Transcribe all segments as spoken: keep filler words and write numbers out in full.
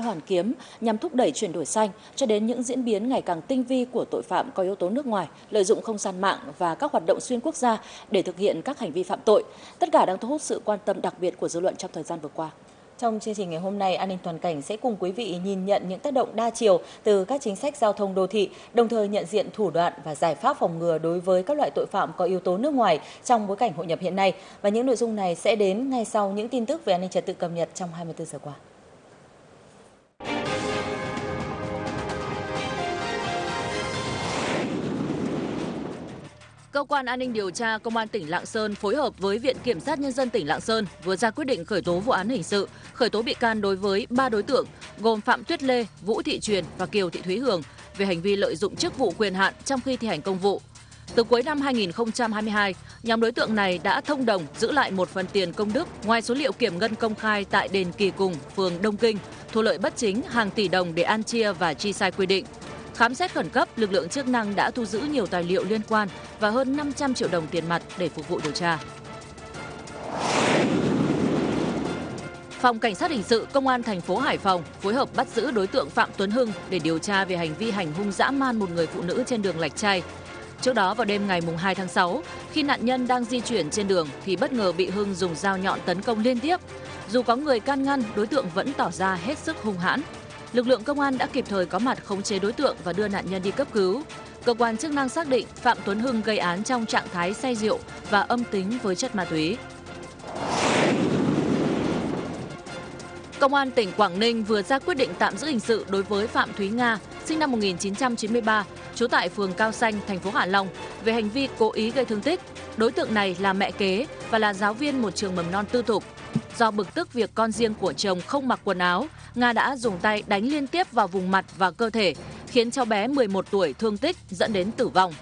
Hoàn Kiếm nhằm thúc đẩy chuyển đổi xanh, cho đến những diễn biến ngày càng tinh vi của tội phạm có yếu tố nước ngoài, lợi dụng không gian mạng và các hoạt động xuyên quốc gia để thực hiện các hành vi phạm tội. Tất cả đang thu hút sự quan tâm đặc biệt của dư luận trong thời gian vừa qua. Trong chương trình ngày hôm nay, An ninh toàn cảnh sẽ cùng quý vị nhìn nhận những tác động đa chiều từ các chính sách giao thông đô thị, đồng thời nhận diện thủ đoạn và giải pháp phòng ngừa đối với các loại tội phạm có yếu tố nước ngoài trong bối cảnh hội nhập hiện nay. Và những nội dung này sẽ đến ngay sau những tin tức về an ninh trật tự cập nhật trong hai mươi tư giờ qua. Cơ quan An ninh điều tra Công an tỉnh Lạng Sơn phối hợp với Viện Kiểm sát Nhân dân tỉnh Lạng Sơn vừa ra quyết định khởi tố vụ án hình sự, khởi tố bị can đối với ba đối tượng gồm Phạm Tuyết Lê, Vũ Thị Truyền và Kiều Thị Thúy Hường về hành vi lợi dụng chức vụ quyền hạn trong khi thi hành công vụ. Từ cuối năm hai nghìn không trăm hai mươi hai, nhóm đối tượng này đã thông đồng giữ lại một phần tiền công đức ngoài số liệu kiểm ngân công khai tại đền Kỳ Cùng, phường Đông Kinh, thu lợi bất chính hàng tỷ đồng để ăn chia và chi sai quy định. Khám xét khẩn cấp, lực lượng chức năng đã thu giữ nhiều tài liệu liên quan và hơn năm trăm triệu đồng tiền mặt để phục vụ điều tra. Phòng Cảnh sát Hình sự Công an thành phố Hải Phòng phối hợp bắt giữ đối tượng Phạm Tuấn Hưng để điều tra về hành vi hành hung dã man một người phụ nữ trên đường Lạch Tray. Trước đó vào đêm ngày hai tháng sáu, khi nạn nhân đang di chuyển trên đường thì bất ngờ bị Hưng dùng dao nhọn tấn công liên tiếp. Dù có người can ngăn, đối tượng vẫn tỏ ra hết sức hung hãn. Lực lượng công an đã kịp thời có mặt khống chế đối tượng và đưa nạn nhân đi cấp cứu. Cơ quan chức năng xác định Phạm Tuấn Hưng gây án trong trạng thái say rượu và âm tính với chất ma túy. Công an tỉnh Quảng Ninh vừa ra quyết định tạm giữ hình sự đối với Phạm Thúy Nga, sinh năm một nghìn chín trăm chín mươi ba, trú tại phường Cao Xanh, thành phố Hạ Long, về hành vi cố ý gây thương tích. Đối tượng này là mẹ kế và là giáo viên một trường mầm non tư thục. Do bực tức việc con riêng của chồng không mặc quần áo, Nga đã dùng tay đánh liên tiếp vào vùng mặt và cơ thể, khiến cháu bé mười một tuổi thương tích dẫn đến tử vong.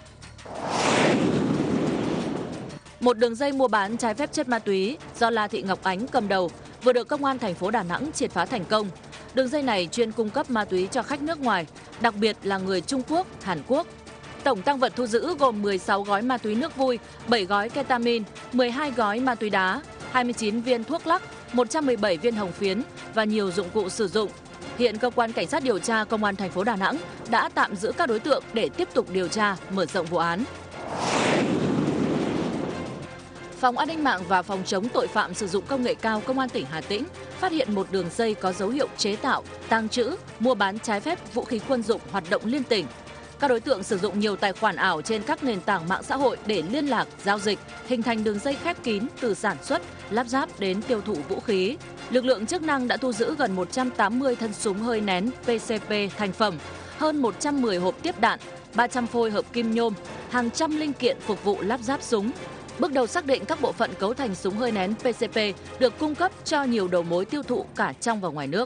Một đường dây mua bán trái phép chất ma túy do La Thị Ngọc Ánh cầm đầu vừa được Công an thành phố Đà Nẵng triệt phá thành công. Đường dây này chuyên cung cấp ma túy cho khách nước ngoài, đặc biệt là người Trung Quốc, Hàn Quốc. Tổng tăng vật thu giữ gồm mười sáu gói ma túy nước vui, bảy gói ketamin, mười hai gói ma túy đá, hai mươi chín viên thuốc lắc, một trăm mười bảy viên hồng phiến và nhiều dụng cụ sử dụng. Hiện cơ quan cảnh sát điều tra Công an thành phố Đà Nẵng đã tạm giữ các đối tượng để tiếp tục điều tra, mở rộng vụ án. Phòng An ninh mạng và Phòng chống tội phạm sử dụng công nghệ cao Công an tỉnh Hà Tĩnh phát hiện một đường dây có dấu hiệu chế tạo, tàng trữ, mua bán trái phép vũ khí quân dụng hoạt động liên tỉnh. Các đối tượng sử dụng nhiều tài khoản ảo trên các nền tảng mạng xã hội để liên lạc, giao dịch, hình thành đường dây khép kín từ sản xuất, lắp ráp đến tiêu thụ vũ khí. Lực lượng chức năng đã thu giữ gần một trăm tám mươi thân súng hơi nén pê xê pê thành phẩm, hơn một trăm mười hộp tiếp đạn, ba trăm phôi hợp kim nhôm, hàng trăm linh kiện phục vụ lắp ráp súng. Bước đầu xác định các bộ phận cấu thành súng hơi nén pê xê pê được cung cấp cho nhiều đầu mối tiêu thụ cả trong và ngoài nước.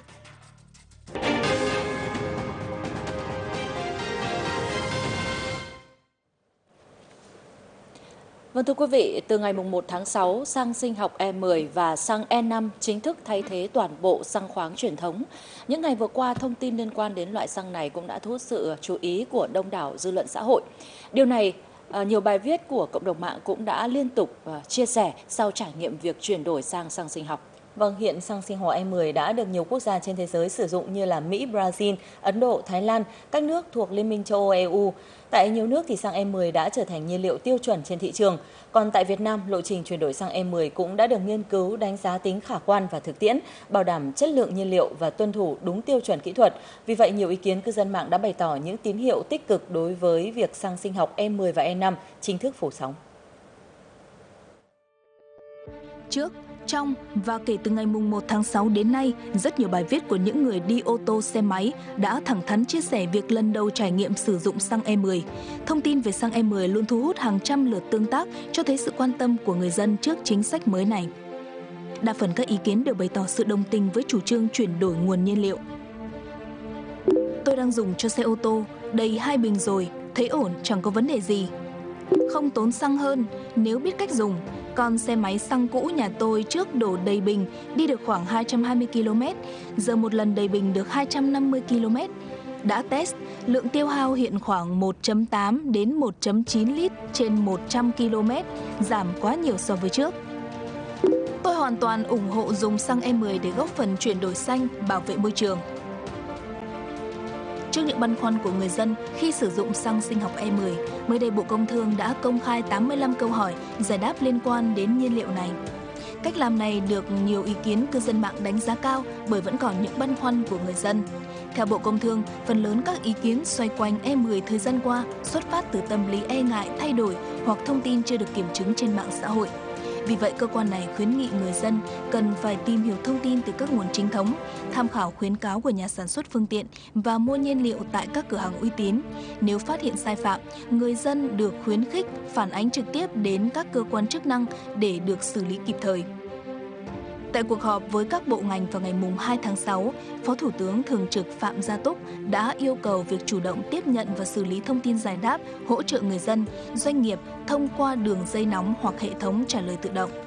Vâng thưa quý vị, từ ngày một tháng sáu, xăng sinh học E mười và xăng E năm chính thức thay thế toàn bộ xăng khoáng truyền thống. Những ngày vừa qua, thông tin liên quan đến loại xăng này cũng đã thu hút sự chú ý của đông đảo dư luận xã hội. Điều này, nhiều bài viết của cộng đồng mạng cũng đã liên tục chia sẻ sau trải nghiệm việc chuyển đổi sang xăng sinh học. Vâng, hiện xăng sinh học E mười đã được nhiều quốc gia trên thế giới sử dụng như là Mỹ, Brazil, Ấn Độ, Thái Lan, các nước thuộc Liên minh châu Âu E U. Tại nhiều nước thì xăng E mười đã trở thành nhiên liệu tiêu chuẩn trên thị trường. Còn tại Việt Nam, lộ trình chuyển đổi sang E mười cũng đã được nghiên cứu đánh giá tính khả quan và thực tiễn, bảo đảm chất lượng nhiên liệu và tuân thủ đúng tiêu chuẩn kỹ thuật. Vì vậy, nhiều ý kiến cư dân mạng đã bày tỏ những tín hiệu tích cực đối với việc xăng sinh học E mười và E năm chính thức phủ sóng. Trước, trong và kể từ ngày một tháng sáu đến nay, rất nhiều bài viết của những người đi ô tô xe máy đã thẳng thắn chia sẻ việc lần đầu trải nghiệm sử dụng xăng E mười. Thông tin về xăng E mười luôn thu hút hàng trăm lượt tương tác, cho thấy sự quan tâm của người dân trước chính sách mới này. Đa phần các ý kiến đều bày tỏ sự đồng tình với chủ trương chuyển đổi nguồn nhiên liệu. Tôi đang dùng cho xe ô tô, đầy hai bình rồi, thấy ổn, chẳng có vấn đề gì. Không tốn xăng hơn nếu biết cách dùng. Còn xe máy xăng cũ nhà tôi trước đổ đầy bình đi được khoảng hai trăm hai mươi ki lô mét, giờ một lần đầy bình được hai trăm năm mươi ki lô mét. Đã test, lượng tiêu hao hiện khoảng một phẩy tám đến một phẩy chín lít trên một trăm ki lô mét, giảm quá nhiều so với trước. Tôi hoàn toàn ủng hộ dùng xăng E mười để góp phần chuyển đổi xanh, bảo vệ môi trường. Trước những băn khoăn của người dân khi sử dụng xăng sinh học E mười, mới đây Bộ Công Thương đã công khai tám mươi lăm câu hỏi giải đáp liên quan đến nhiên liệu này. Cách làm này được nhiều ý kiến cư dân mạng đánh giá cao bởi vẫn còn những băn khoăn của người dân. Theo Bộ Công Thương, phần lớn các ý kiến xoay quanh E mười thời gian qua xuất phát từ tâm lý e ngại thay đổi hoặc thông tin chưa được kiểm chứng trên mạng xã hội. Vì vậy, cơ quan này khuyến nghị người dân cần phải tìm hiểu thông tin từ các nguồn chính thống, tham khảo khuyến cáo của nhà sản xuất phương tiện và mua nhiên liệu tại các cửa hàng uy tín. Nếu phát hiện sai phạm, người dân được khuyến khích phản ánh trực tiếp đến các cơ quan chức năng để được xử lý kịp thời. Tại cuộc họp với các bộ ngành vào ngày hai tháng sáu, Phó Thủ tướng Thường trực Phạm Gia Túc đã yêu cầu việc chủ động tiếp nhận và xử lý thông tin giải đáp, hỗ trợ người dân, doanh nghiệp thông qua đường dây nóng hoặc hệ thống trả lời tự động.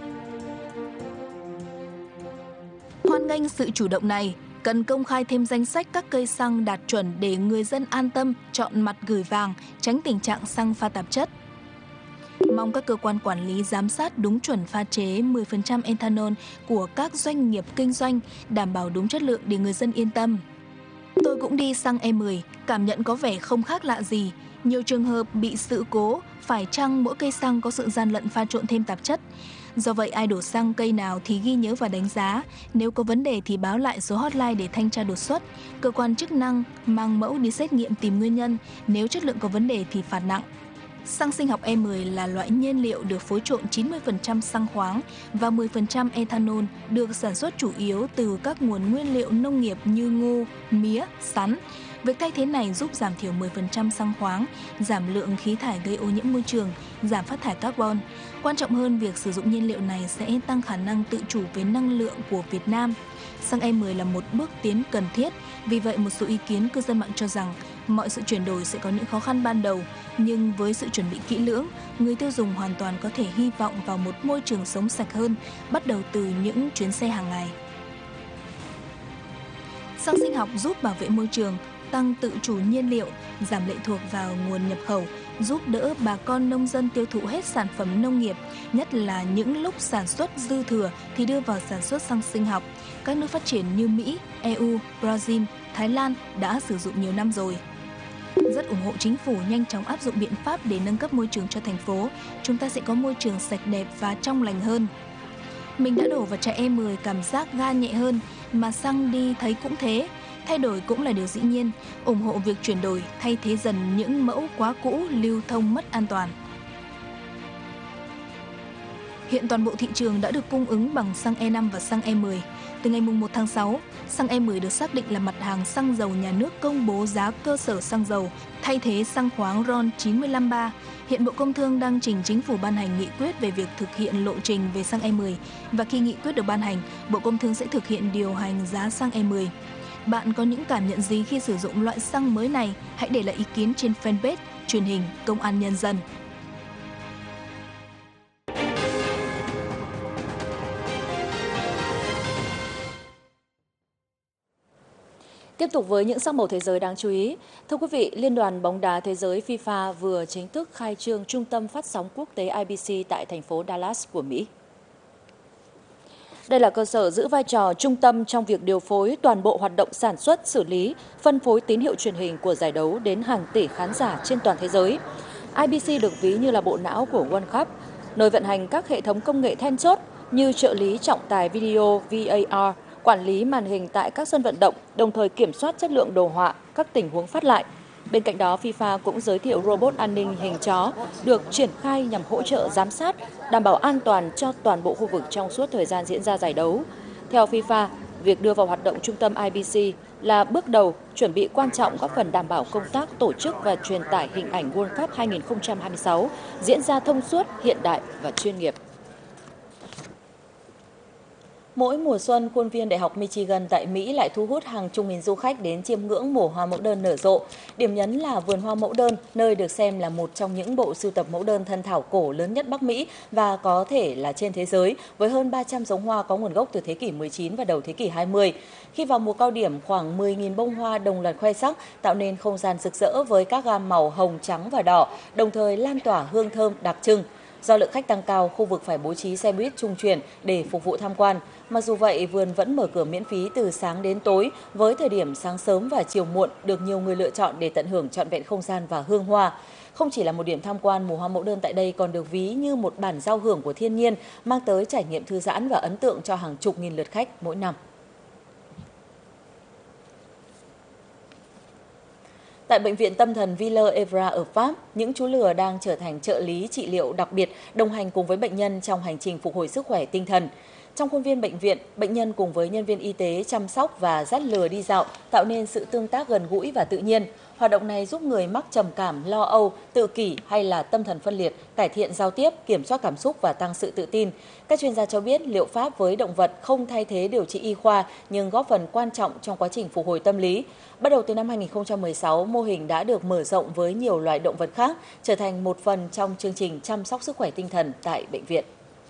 Hoan nghênh sự chủ động này, cần công khai thêm danh sách các cây xăng đạt chuẩn để người dân an tâm chọn mặt gửi vàng, tránh tình trạng xăng pha tạp chất. Mong các cơ quan quản lý giám sát đúng chuẩn pha chế mười phần trăm ethanol của các doanh nghiệp kinh doanh, đảm bảo đúng chất lượng để người dân yên tâm. Tôi cũng đi xăng E mười, cảm nhận có vẻ không khác lạ gì. Nhiều trường hợp bị sự cố, phải chăng mỗi cây xăng có sự gian lận pha trộn thêm tạp chất. Do vậy, ai đổ xăng cây nào thì ghi nhớ và đánh giá. Nếu có vấn đề thì báo lại số hotline để thanh tra đột xuất. Cơ quan chức năng mang mẫu đi xét nghiệm tìm nguyên nhân. Nếu chất lượng có vấn đề thì phạt nặng. Xăng sinh học E mười là loại nhiên liệu được phối trộn chín mươi phần trăm xăng khoáng và mười phần trăm ethanol, được sản xuất chủ yếu từ các nguồn nguyên liệu nông nghiệp như ngô, mía, sắn. Việc thay thế này giúp giảm thiểu mười phần trăm xăng khoáng, giảm lượng khí thải gây ô nhiễm môi trường, giảm phát thải carbon. Quan trọng hơn, việc sử dụng nhiên liệu này sẽ tăng khả năng tự chủ về năng lượng của Việt Nam. Xăng E mười là một bước tiến cần thiết, vì vậy một số ý kiến cư dân mạng cho rằng mọi sự chuyển đổi sẽ có những khó khăn ban đầu, nhưng với sự chuẩn bị kỹ lưỡng, người tiêu dùng hoàn toàn có thể hy vọng vào một môi trường sống sạch hơn, bắt đầu từ những chuyến xe hàng ngày. Xăng sinh học giúp bảo vệ môi trường, tăng tự chủ nhiên liệu, giảm lệ thuộc vào nguồn nhập khẩu, giúp đỡ bà con nông dân tiêu thụ hết sản phẩm nông nghiệp, nhất là những lúc sản xuất dư thừa thì đưa vào sản xuất xăng sinh học. Các nước phát triển như Mỹ, e u, Brazil, Thái Lan đã sử dụng nhiều năm rồi. Rất ủng hộ chính phủ nhanh chóng áp dụng biện pháp để nâng cấp môi trường cho thành phố. Chúng ta sẽ có môi trường sạch đẹp và trong lành hơn. Mình đã đổ vào chai E mười, cảm giác ga nhẹ hơn, mà xăng đi thấy cũng thế. Thay đổi cũng là điều dĩ nhiên, ủng hộ việc chuyển đổi, thay thế dần những mẫu quá cũ lưu thông mất an toàn. Hiện toàn bộ thị trường đã được cung ứng bằng xăng E năm và xăng E mười. Từ ngày một tháng sáu, xăng E mười được xác định là mặt hàng xăng dầu nhà nước công bố giá cơ sở xăng dầu, thay thế xăng khoáng RON chín mươi lăm ba. Hiện Bộ Công Thương đang trình Chính phủ ban hành nghị quyết về việc thực hiện lộ trình về xăng E mười. Và khi nghị quyết được ban hành, Bộ Công Thương sẽ thực hiện điều hành giá xăng E mười. Bạn có những cảm nhận gì khi sử dụng loại xăng mới này? Hãy để lại ý kiến trên fanpage Truyền hình Công an Nhân dân. Tiếp tục với những sắc màu thế giới đáng chú ý. Thưa quý vị, Liên đoàn bóng đá thế giới FIFA vừa chính thức khai trương trung tâm phát sóng quốc tế I B C tại thành phố Dallas của Mỹ. Đây là cơ sở giữ vai trò trung tâm trong việc điều phối toàn bộ hoạt động sản xuất, xử lý, phân phối tín hiệu truyền hình của giải đấu đến hàng tỷ khán giả trên toàn thế giới. I B C được ví như là bộ não của World Cup, nơi vận hành các hệ thống công nghệ then chốt như trợ lý trọng tài video V A R, quản lý màn hình tại các sân vận động, đồng thời kiểm soát chất lượng đồ họa, các tình huống phát lại. Bên cạnh đó, FIFA cũng giới thiệu robot an ninh hình chó được triển khai nhằm hỗ trợ giám sát, đảm bảo an toàn cho toàn bộ khu vực trong suốt thời gian diễn ra giải đấu. Theo FIFA, việc đưa vào hoạt động trung tâm I B C là bước đầu chuẩn bị quan trọng góp phần đảm bảo công tác tổ chức và truyền tải hình ảnh World Cup hai không hai sáu diễn ra thông suốt, hiện đại và chuyên nghiệp. Mỗi mùa xuân, khuôn viên Đại học Michigan tại Mỹ lại thu hút hàng chục nghìn du khách đến chiêm ngưỡng mùa hoa mẫu đơn nở rộ. Điểm nhấn là vườn hoa mẫu đơn, nơi được xem là một trong những bộ sưu tập mẫu đơn thân thảo cổ lớn nhất Bắc Mỹ và có thể là trên thế giới, với hơn ba trăm giống hoa có nguồn gốc từ thế kỷ mười chín và đầu thế kỷ hai mươi. Khi vào mùa cao điểm, khoảng mười nghìn bông hoa đồng loạt khoe sắc, tạo nên không gian rực rỡ với các gam màu hồng, trắng và đỏ, đồng thời lan tỏa hương thơm đặc trưng. Do lượng khách tăng cao, khu vực phải bố trí xe buýt trung chuyển để phục vụ tham quan. Mặc dù vậy, vườn vẫn mở cửa miễn phí từ sáng đến tối, với thời điểm sáng sớm và chiều muộn được nhiều người lựa chọn để tận hưởng trọn vẹn không gian và hương hoa. Không chỉ là một điểm tham quan, mùa hoa mẫu đơn tại đây còn được ví như một bản giao hưởng của thiên nhiên, mang tới trải nghiệm thư giãn và ấn tượng cho hàng chục nghìn lượt khách mỗi năm. Tại bệnh viện tâm thần Villers-Evra ở Pháp, những chú lừa đang trở thành trợ lý trị liệu đặc biệt, đồng hành cùng với bệnh nhân trong hành trình phục hồi sức khỏe tinh thần. Trong khuôn viên bệnh viện, bệnh nhân cùng với nhân viên y tế chăm sóc và dắt lừa đi dạo, tạo nên sự tương tác gần gũi và tự nhiên. Hoạt động này giúp người mắc trầm cảm, lo âu, tự kỷ hay là tâm thần phân liệt cải thiện giao tiếp, kiểm soát cảm xúc và tăng sự tự tin. Các chuyên gia cho biết liệu pháp với động vật không thay thế điều trị y khoa nhưng góp phần quan trọng trong quá trình phục hồi tâm lý. Bắt đầu từ năm hai nghìn không trăm mười sáu, mô hình đã được mở rộng với nhiều loài động vật khác, trở thành một phần trong chương trình chăm sóc sức khỏe tinh thần tại bệnh viện.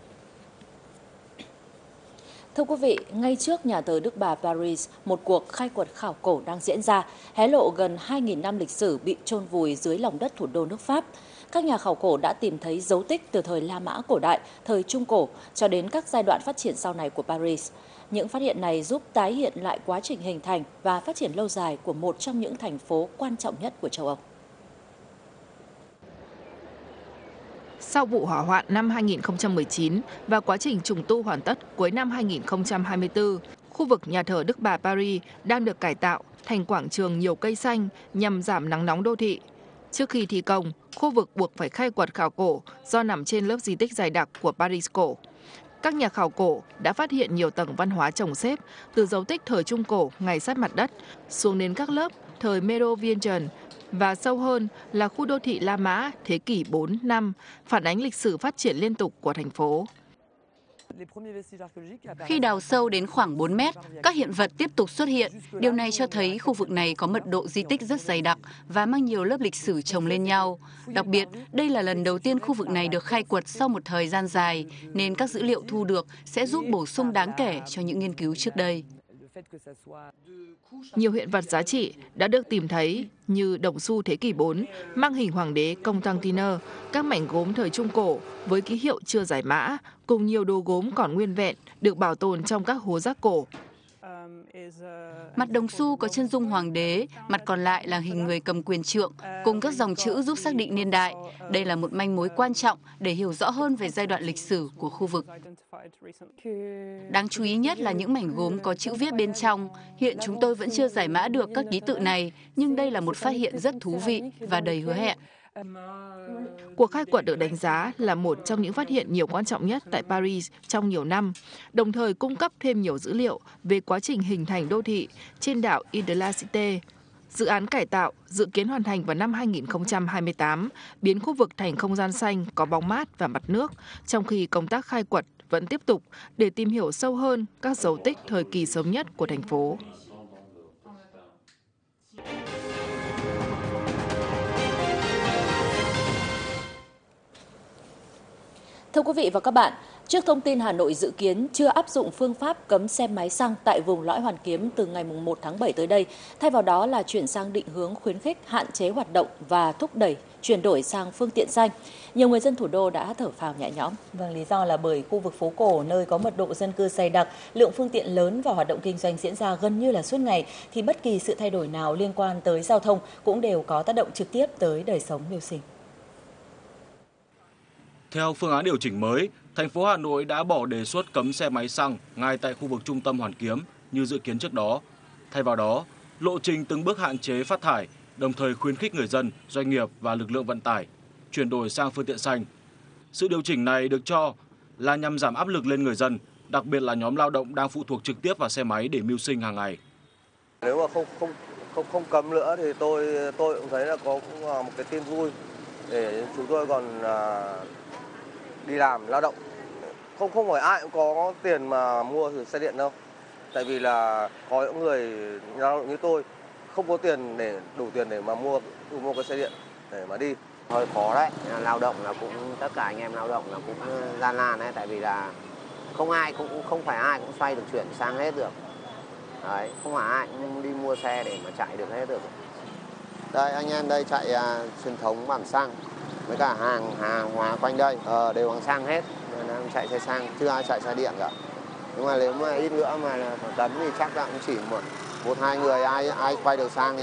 Thưa quý vị, ngay trước nhà thờ Đức Bà Paris, một cuộc khai quật khảo cổ đang diễn ra, hé lộ gần hai nghìn năm lịch sử bị chôn vùi dưới lòng đất thủ đô nước Pháp. Các nhà khảo cổ đã tìm thấy dấu tích từ thời La Mã cổ đại, thời Trung Cổ cho đến các giai đoạn phát triển sau này của Paris. Những phát hiện này giúp tái hiện lại quá trình hình thành và phát triển lâu dài của một trong những thành phố quan trọng nhất của châu Âu. Sau vụ hỏa hoạn năm hai nghìn không trăm mười chín và quá trình trùng tu hoàn tất cuối năm hai nghìn không trăm hai mươi tư, khu vực nhà thờ Đức Bà Paris đang được cải tạo thành quảng trường nhiều cây xanh nhằm giảm nắng nóng đô thị. Trước khi thi công, khu vực buộc phải khai quật khảo cổ do nằm trên lớp di tích dày đặc của Paris cổ. Các nhà khảo cổ đã phát hiện nhiều tầng văn hóa chồng xếp từ dấu tích thời Trung Cổ ngay sát mặt đất xuống đến các lớp thời Merovingian và sâu hơn là khu đô thị La Mã thế kỷ bốn năm, phản ánh lịch sử phát triển liên tục của thành phố. Khi đào sâu đến khoảng bốn mét, các hiện vật tiếp tục xuất hiện. Điều này cho thấy khu vực này có mật độ di tích rất dày đặc và mang nhiều lớp lịch sử chồng lên nhau. Đặc biệt, đây là lần đầu tiên khu vực này được khai quật sau một thời gian dài, nên các dữ liệu thu được sẽ giúp bổ sung đáng kể cho những nghiên cứu trước đây. Nhiều hiện vật giá trị đã được tìm thấy như đồng xu thế kỷ bốn, mang hình hoàng đế Constantine, các mảnh gốm thời Trung Cổ với ký hiệu chưa giải mã, cùng nhiều đồ gốm còn nguyên vẹn được bảo tồn trong các hố rác cổ. Mặt đồng xu có chân dung hoàng đế, mặt còn lại là hình người cầm quyền trượng, cùng các dòng chữ giúp xác định niên đại. Đây là một manh mối quan trọng để hiểu rõ hơn về giai đoạn lịch sử của khu vực. Đáng chú ý nhất là những mảnh gốm có chữ viết bên trong. Hiện chúng tôi vẫn chưa giải mã được các ký tự này, nhưng đây là một phát hiện rất thú vị và đầy hứa hẹn. Cuộc khai quật được đánh giá là một trong những phát hiện nhiều quan trọng nhất tại Paris trong nhiều năm, đồng thời cung cấp thêm nhiều dữ liệu về quá trình hình thành đô thị trên đảo Île de la Cité. Dự án cải tạo dự kiến hoàn thành vào năm hai nghìn không trăm hai mươi tám, biến khu vực thành không gian xanh có bóng mát và mặt nước, trong khi công tác khai quật vẫn tiếp tục để tìm hiểu sâu hơn các dấu tích thời kỳ sớm nhất của thành phố. Thưa quý vị và các bạn, trước thông tin Hà Nội dự kiến chưa áp dụng phương pháp cấm xe máy xăng tại vùng lõi Hoàn Kiếm từ ngày mùng một tháng bảy tới đây, thay vào đó là chuyển sang định hướng khuyến khích hạn chế hoạt động và thúc đẩy chuyển đổi sang phương tiện xanh, nhiều người dân thủ đô đã thở phào nhẹ nhõm. Vâng, lý do là bởi khu vực phố cổ nơi có mật độ dân cư dày đặc, lượng phương tiện lớn và hoạt động kinh doanh diễn ra gần như là suốt ngày, thì bất kỳ sự thay đổi nào liên quan tới giao thông cũng đều có tác động trực tiếp tới đời sống mưu sinh. Theo phương án điều chỉnh mới, thành phố Hà Nội đã bỏ đề xuất cấm xe máy xăng ngay tại khu vực trung tâm Hoàn Kiếm như dự kiến trước đó. Thay vào đó, lộ trình từng bước hạn chế phát thải, đồng thời khuyến khích người dân, doanh nghiệp và lực lượng vận tải chuyển đổi sang phương tiện xanh. Sự điều chỉnh này được cho là nhằm giảm áp lực lên người dân, đặc biệt là nhóm lao động đang phụ thuộc trực tiếp vào xe máy để mưu sinh hàng ngày. Nếu mà không không không không cấm nữa thì tôi tôi cũng thấy là có cũng là một cái tin vui để chúng tôi còn à, đi làm lao động. Không không phải ai cũng có tiền mà mua thử xe điện đâu. Tại vì là có những người lao động như tôi không có tiền để đủ tiền để mà mua mua cái xe điện để mà đi. Hơi khó đấy, lao động là cũng tất cả anh em lao động là cũng gian nan đấy, tại vì là không ai cũng không phải ai cũng xoay được chuyển sang hết được. Đấy, không phải ai cũng đi mua xe để mà chạy được hết được. Đây anh em đây chạy à, truyền thống bản xăng. với cả hàng hàng hóa quanh đây ờ, đều bằng xăng hết, nên là chạy xe xăng, chưa ai chạy xe điện cả. Nhưng mà nếu mà ít nữa mà là tấn thì chắc là cũng chỉ một một hai người ai ai quay được xăng thì